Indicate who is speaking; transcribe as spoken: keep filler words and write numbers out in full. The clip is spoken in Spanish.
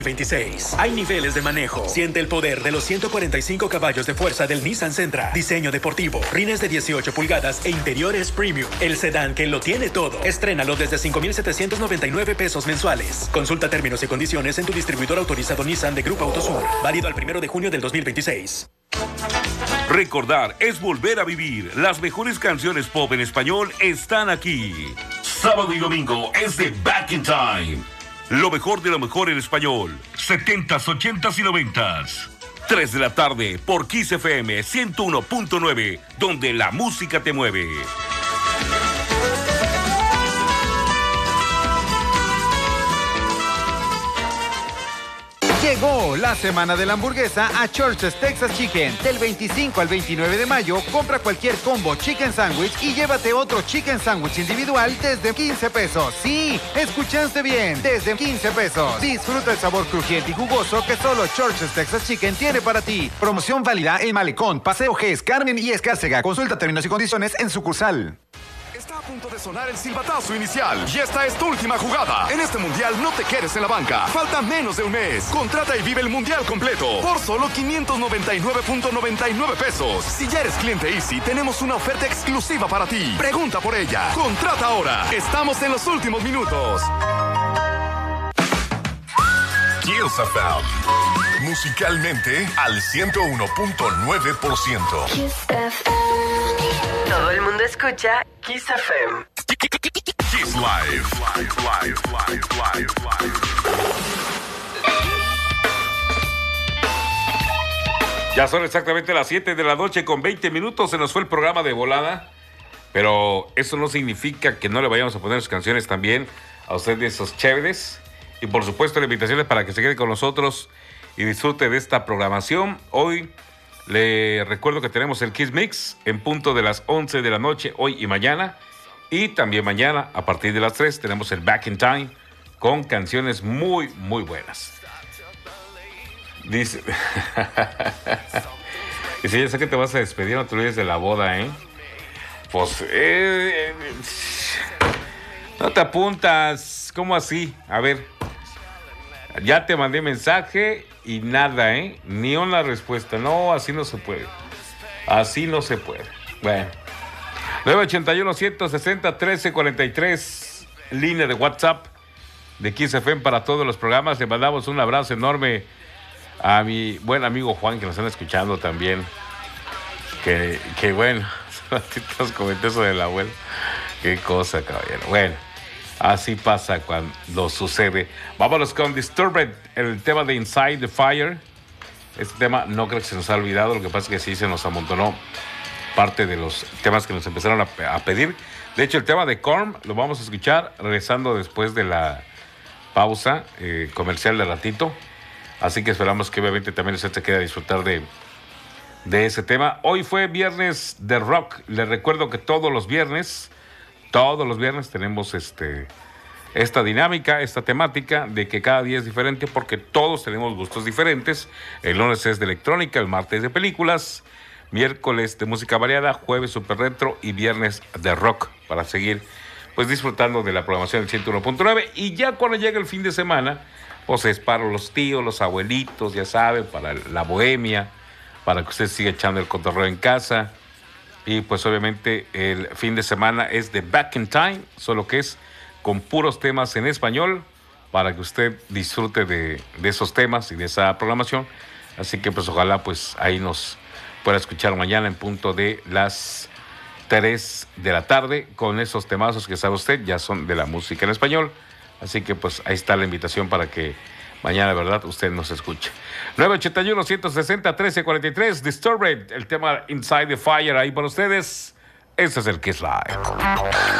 Speaker 1: veintiséis. Hay niveles de manejo. Siente el poder de los ciento cuarenta y cinco caballos de fuerza del Nissan Sentra. Diseño deportivo, rines de dieciocho pulgadas e interiores premium. El sedán que lo tiene todo. Estrénalo desde cinco mil setecientos noventa y nueve pesos mensuales. Consulta términos y condiciones en tu distribuidor autorizado Nissan de Grupo Autosur. Válido al primero de junio del dos mil veintiséis.
Speaker 2: Recordar es volver a vivir. Las mejores canciones pop en español están aquí. Sábado y domingo es de Back in Time. Lo mejor de lo mejor en español. setentas, ochentas y noventas. tres de la tarde por Kiss F M ciento uno punto nueve, donde la música te mueve.
Speaker 3: Llegó la semana de la hamburguesa a Church's Texas Chicken. Del veinticinco al veintinueve de mayo, compra cualquier combo chicken sandwich y llévate otro chicken sandwich individual desde quince pesos. Sí, escuchaste bien, desde quince pesos. Disfruta el sabor crujiente y jugoso que solo Church's Texas Chicken tiene para ti. Promoción válida en Malecón, Paseo Gess, Carmen y Escárcega. Consulta términos y condiciones en sucursal.
Speaker 4: Está a punto de sonar el silbatazo inicial y esta es tu última jugada. En este mundial no te quedes en la banca. Falta menos de un mes. Contrata y vive el mundial completo por solo quinientos noventa y nueve punto noventa y nueve pesos. Si ya eres cliente Easy, tenemos una oferta exclusiva para ti. Pregunta por ella. Contrata ahora. Estamos en los últimos minutos.
Speaker 5: Kiss F M. Musicalmente al ciento uno punto nueve por ciento.
Speaker 6: Kiss F M. Todo el mundo escucha Kiss F M.
Speaker 5: Kiss Live. Live, live, live, live, live.
Speaker 2: Ya son exactamente las siete de la noche con veinte minutos. Se nos fue el programa de volada. Pero eso no significa que no le vayamos a poner sus canciones también a ustedes, esos chéveres. Y por supuesto, la invitación es para que se quede con nosotros y disfrute de esta programación. Hoy le recuerdo que tenemos el Kiss Mix en punto de las once de la noche, hoy y mañana. Y también mañana, a partir de las tres, tenemos el Back in Time con canciones muy, muy buenas. Dice... Dice, ya sé que te vas a despedir, no te olvides de la boda, ¿eh? Pues... Eh, eh, no te apuntas. ¿Cómo así? A ver... Ya te mandé mensaje y nada, ¿eh? Ni una respuesta. No, así no se puede. Así no se puede. Bueno. nueve ochenta y uno, ciento sesenta, trece cuarenta y tres. Línea de WhatsApp de Kiss F M para todos los programas. Le mandamos un abrazo enorme a mi buen amigo Juan, que nos están escuchando también. Que, que bueno. Nos comenté eso del abuelo. Qué cosa, caballero. Bueno. Así pasa cuando sucede. Vámonos con Disturbed, el tema de Inside the Fire. Este tema no creo que se nos ha olvidado, lo que pasa es que sí se nos amontonó parte de los temas que nos empezaron a, a pedir. De hecho, el tema de Korn lo vamos a escuchar regresando después de la pausa eh, comercial de ratito. Así que esperamos que obviamente también usted se quede a disfrutar de, de ese tema. Hoy fue viernes de rock. Les recuerdo que todos los viernes... Todos los viernes tenemos este, esta dinámica, esta temática de que cada día es diferente porque todos tenemos gustos diferentes. El lunes es de electrónica, el martes de películas, miércoles de música variada, jueves super retro y viernes de rock para seguir pues disfrutando de la programación del ciento uno punto nueve. Y ya cuando llega el fin de semana, pues es para los tíos, los abuelitos, ya saben, para la bohemia, para que usted siga echando el cotorreo en casa. Y pues obviamente el fin de semana es de Back in Time, solo que es con puros temas en español para que usted disfrute de, de esos temas y de esa programación. Así que pues ojalá pues ahí nos pueda escuchar mañana en punto de las tres de la tarde con esos temazos que sabe usted, ya son de la música en español. Así que pues ahí está la invitación para que mañana, ¿verdad?, usted nos escuche. nueve ochenta y uno, ciento sesenta, trece cuarenta y tres, Disturbed, el tema Inside the Fire ahí para ustedes. Este es el Kiss Live.